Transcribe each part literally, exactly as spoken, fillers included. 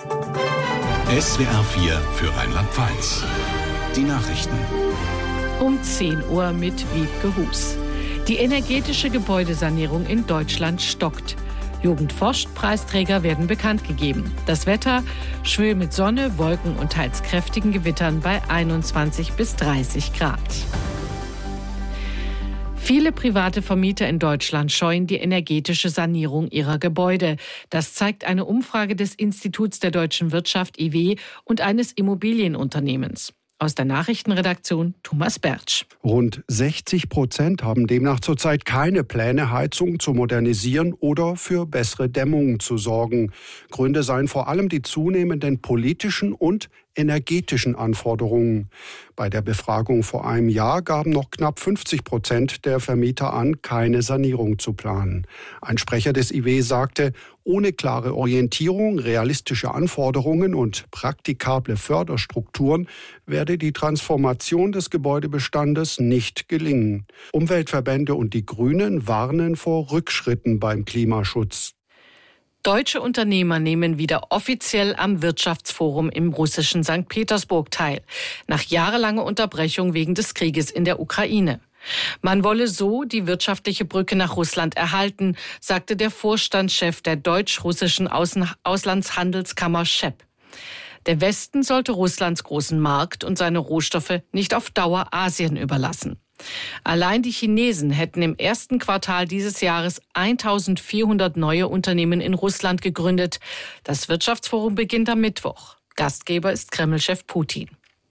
S W R vier für Rheinland-Pfalz. Die Nachrichten. Um zehn Uhr mit Wiebke Hus. Die energetische Gebäudesanierung in Deutschland stockt. Jugend forscht, Preisträger werden bekannt gegeben. Das Wetter schwül mit Sonne, Wolken und teils kräftigen Gewittern bei einundzwanzig bis dreißig Grad. Viele private Vermieter in Deutschland scheuen die energetische Sanierung ihrer Gebäude. Das zeigt eine Umfrage des Instituts der deutschen Wirtschaft I W und eines Immobilienunternehmens. Aus der Nachrichtenredaktion Thomas Bertsch. Rund sechzig Prozent haben demnach zurzeit keine Pläne, Heizung zu modernisieren oder für bessere Dämmung zu sorgen. Gründe seien vor allem die zunehmenden politischen und energetischen Anforderungen. Bei der Befragung vor einem Jahr gaben noch knapp fünfzig Prozent der Vermieter an, keine Sanierung zu planen. Ein Sprecher des I W sagte, ohne klare Orientierung, realistische Anforderungen und praktikable Förderstrukturen werde die Transformation des Gebäudebestandes nicht gelingen. Umweltverbände und die Grünen warnen vor Rückschritten beim Klimaschutz. Deutsche Unternehmer nehmen wieder offiziell am Wirtschaftsforum im russischen Sankt Petersburg teil, nach jahrelanger Unterbrechung wegen des Krieges in der Ukraine. Man wolle so die wirtschaftliche Brücke nach Russland erhalten, sagte der Vorstandschef der deutsch-russischen Außen- Auslandshandelskammer S H E P. Der Westen sollte Russlands großen Markt und seine Rohstoffe nicht auf Dauer Asien überlassen. Allein die Chinesen hätten im ersten Quartal dieses Jahres eintausendvierhundert neue Unternehmen in Russland gegründet. Das Wirtschaftsforum beginnt am Mittwoch. Gastgeber ist Kreml-Chef Putin.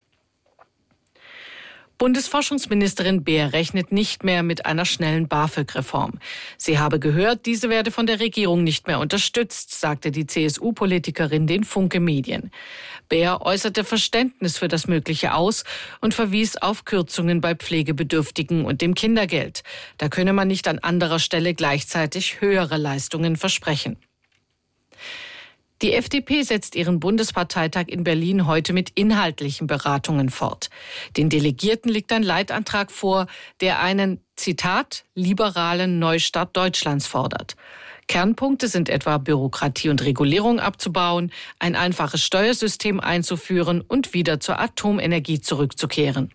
Bundesforschungsministerin Beer rechnet nicht mehr mit einer schnellen BAföG-Reform. Sie habe gehört, diese werde von der Regierung nicht mehr unterstützt, sagte die C S U-Politikerin den Funke Medien. Beer äußerte Verständnis für das Mögliche aus und verwies auf Kürzungen bei Pflegebedürftigen und dem Kindergeld. Da könne man nicht an anderer Stelle gleichzeitig höhere Leistungen versprechen. Die F D P setzt ihren Bundesparteitag in Berlin heute mit inhaltlichen Beratungen fort. Den Delegierten liegt ein Leitantrag vor, der einen, Zitat, liberalen Neustart Deutschlands fordert. Kernpunkte sind etwa Bürokratie und Regulierung abzubauen, ein einfaches Steuersystem einzuführen und wieder zur Atomenergie zurückzukehren.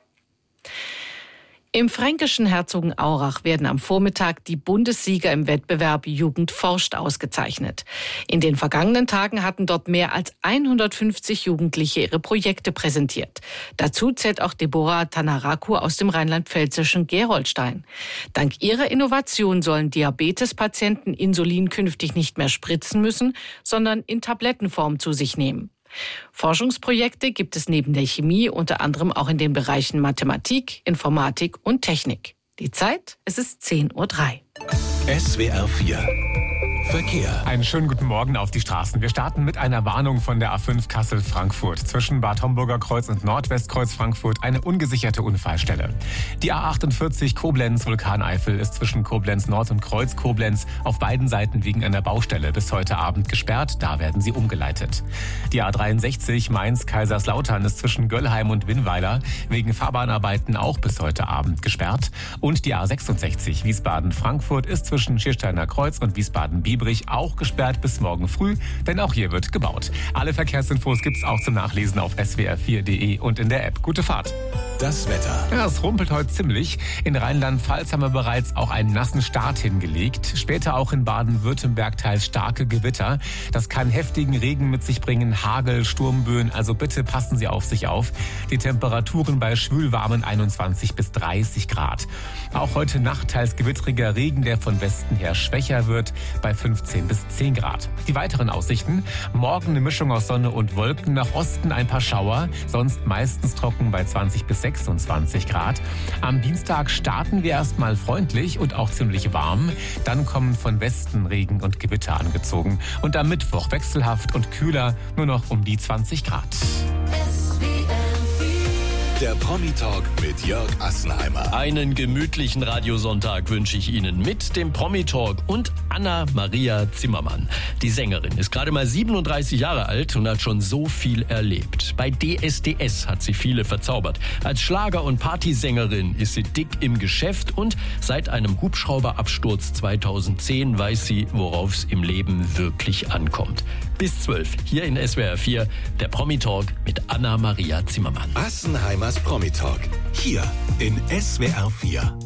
Im fränkischen Herzogenaurach werden am Vormittag die Bundessieger im Wettbewerb Jugend forscht ausgezeichnet. In den vergangenen Tagen hatten dort mehr als hundertfünfzig Jugendliche ihre Projekte präsentiert. Dazu zählt auch Deborah Tanaraku aus dem rheinland-pfälzischen Gerolstein. Dank ihrer Innovation sollen Diabetespatienten Insulin künftig nicht mehr spritzen müssen, sondern in Tablettenform zu sich nehmen. Forschungsprojekte gibt es neben der Chemie unter anderem auch in den Bereichen Mathematik, Informatik und Technik. Die Zeit, es ist zehn Uhr drei. S W R vier Verkehr. Einen schönen guten Morgen auf die Straßen. Wir starten mit einer Warnung von der A fünf Kassel-Frankfurt. Zwischen Bad Homburger Kreuz und Nordwestkreuz Frankfurt eine ungesicherte Unfallstelle. Die A achtundvierzig Koblenz-Vulkaneifel ist zwischen Koblenz Nord und Kreuz Koblenz auf beiden Seiten wegen einer Baustelle bis heute Abend gesperrt. Da werden sie umgeleitet. Die A dreiundsechzig Mainz-Kaiserslautern ist zwischen Göllheim und Winnweiler wegen Fahrbahnarbeiten auch bis heute Abend gesperrt. Und die A sechsundsechzig Wiesbaden-Frankfurt ist zwischen Schiersteiner Kreuz und Wiesbaden-Biebrich auch gesperrt bis morgen früh, denn auch hier wird gebaut. Alle Verkehrsinfos gibt's auch zum Nachlesen auf s w r vier punkt d e und in der App. Gute Fahrt. Das Wetter. Ja, es rumpelt heute ziemlich. In Rheinland-Pfalz haben wir bereits auch einen nassen Start hingelegt. Später auch in Baden-Württemberg teils starke Gewitter. Das kann heftigen Regen mit sich bringen, Hagel, Sturmböen. Also bitte passen Sie auf sich auf. Die Temperaturen bei schwülwarmen einundzwanzig bis dreißig Grad. Auch heute Nacht teils gewittriger Regen, der von Westen her schwächer wird, bei fünfzehn bis zehn Grad. Die weiteren Aussichten: Morgen eine Mischung aus Sonne und Wolken, nach Osten ein paar Schauer, sonst meistens trocken bei zwanzig bis sechsundzwanzig Grad. Am Dienstag starten wir erstmal freundlich und auch ziemlich warm. Dann kommen von Westen Regen und Gewitter angezogen. Und am Mittwoch wechselhaft und kühler, nur noch um die zwanzig Grad. Der Promi-Talk mit Jörg Assenheimer. Einen gemütlichen Radiosonntag wünsche ich Ihnen mit dem Promi-Talk und Anna-Maria Zimmermann. Die Sängerin ist gerade mal siebenunddreißig Jahre alt und hat schon so viel erlebt. Bei D S D S hat sie viele verzaubert. Als Schlager- und Partysängerin ist sie dick im Geschäft und seit einem Hubschrauberabsturz zweitausendzehn weiß sie, worauf es im Leben wirklich ankommt. Bis zwölf, hier in S W R vier, der Promi-Talk mit Anna-Maria Zimmermann. Assenheimers Promi-Talk. Hier in S W R vier.